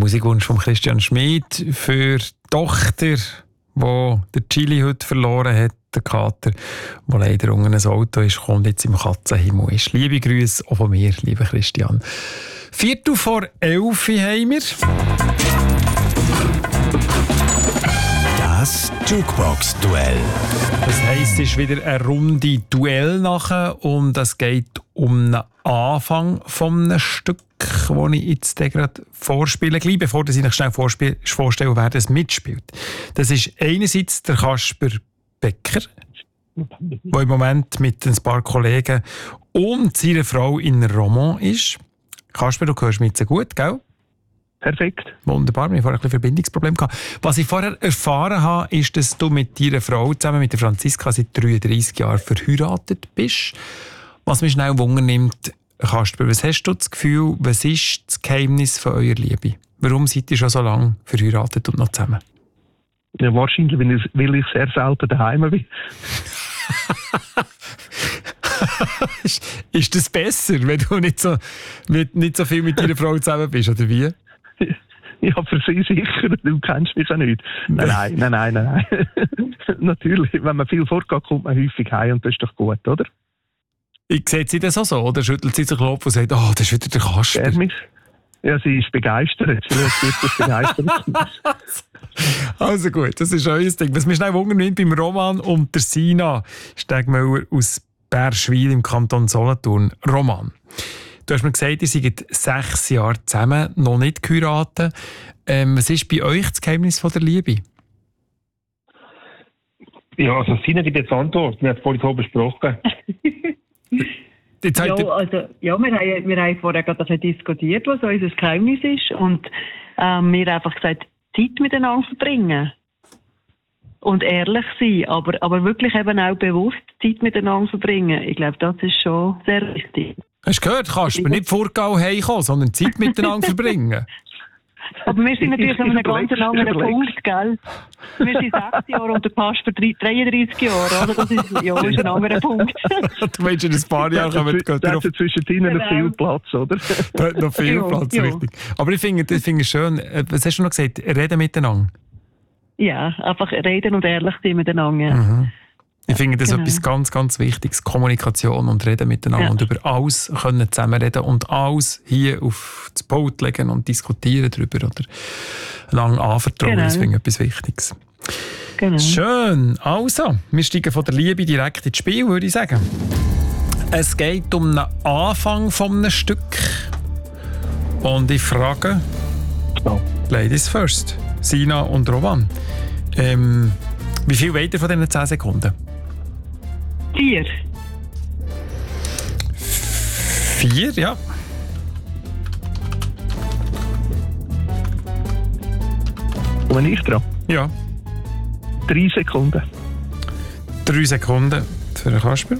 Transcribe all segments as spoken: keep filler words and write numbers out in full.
Musikwunsch von Christian Schmid für die Tochter, die der Chili heute verloren hat, der Kater, der leider unter ein Auto ist, kommt jetzt im Katzenhimmel ist. Liebe Grüße auch von mir, lieber Christian. Viertel vor elf haben wir. Das Jukebox-Duell. Das heisst, es ist wieder eine Runde Duell nachher und es geht um den Anfang von einem Stück, das ich jetzt gerade vorspiele. Gleich bevor ich euch schnell vorstelle, wer das mitspielt. Das ist einerseits der Kasper Becker, der im Moment mit ein paar Kollegen und seiner Frau in Romont ist. Kasper, du hörst mich jetzt gut, gell? Perfekt. Wunderbar, wir haben vorher ein bisschen Verbindungsproblem gehabt. Was ich vorher erfahren habe, ist, dass du mit deiner Frau zusammen, mit der Franziska, seit dreiunddreissig Jahren verheiratet bist. Was mich schnell wundernimmt, Kasper, was hast du das Gefühl, was ist das Geheimnis von eurer Liebe? Warum seid ihr schon so lange verheiratet und noch zusammen? Ja, wahrscheinlich, weil ich, weil ich sehr selten daheim bin. ist, ist das besser, wenn du nicht so, mit, nicht so viel mit deiner Frau zusammen bist, oder wie? Ja, für sie sicher. Du kennst mich ja nicht. Nein, nein, nein, nein, nein. Natürlich, wenn man viel vorgeht, kommt man häufig heim und das ist doch gut, oder? Ich sehe sie das auch so, oder schüttelt sie sich den Kopf und sagt, oh, das ist wieder der Kasper. Ja, sie ist begeistert. Sie ist begeistert. Also gut, das ist euer Ding. Was mich schnell wundert beim Roman und der Sina Stegmüller aus Bärschwil im Kanton Solothurn. Roman, du hast mir gesagt, ihr seid sechs Jahre zusammen, noch nicht geheiratet. Ähm, was ist bei euch das Geheimnis von der Liebe? Ja, also Sina gibt jetzt Antwort. Wir haben es vorhin so besprochen. Ja, also, ja, wir haben, wir haben vorher gerade ein bisschen diskutiert, was unser Geheimnis ist. Und ähm, wir haben einfach gesagt, Zeit miteinander verbringen. Und ehrlich sein, aber, aber wirklich eben auch bewusst Zeit miteinander verbringen. Ich glaube, das ist schon sehr wichtig. Hast du gehört, Kasper, nicht vorgau heimkommen, sondern Zeit miteinander verbringen. Aber wir sind natürlich an einem ganz anderen Punkt, gell? Wir sind sechs Jahre und der Kasper dreiunddreissig Jahre, oder? Das ist, ja, ist ein anderer Punkt. Du meinst, in ein paar Jahren kommen wir da hat zwischen ihnen noch viel Platz, oder? Da hat noch viel Platz, ja, richtig. Aber ich finde ich finde es schön, was hast du noch gesagt? Reden miteinander? Ja, einfach reden und ehrlich sein miteinander. Mhm. Ich finde das genau. etwas ganz, ganz Wichtiges. Kommunikation und Reden miteinander. Ja. Und über alles können zusammenreden und alles hier auf das Boot legen und diskutieren darüber oder lang anvertrauen. Genau. Das finde ich etwas Wichtiges. Genau. Schön. Also, wir steigen von der Liebe direkt ins Spiel, würde ich sagen. Es geht um den Anfang von einem Stück. Und ich frage, oh. Ladies first, Sina und Roman, ähm, wie viel weiter von diesen zehn Sekunden? Vier. Vier, ja. Und ich dran? Ja. Drei Sekunden. Drei Sekunden für den Kasper.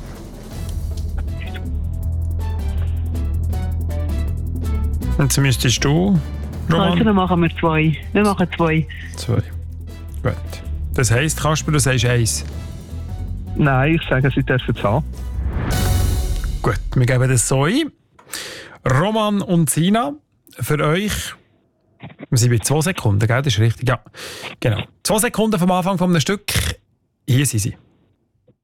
Und jetzt müsstest du, Roman... Also, dann machen wir zwei. Wir machen zwei. Zwei. Gut. Das heisst, Kasper, du sagst eins. Nein, ich sage, sie dürfen es haben. Gut, wir geben das so ein. Roman und Sina, für euch, wir sind bei zwei Sekunden, gell? Das ist richtig, ja. Genau. Zwei Sekunden vom Anfang von einem Stück, hier sind sie.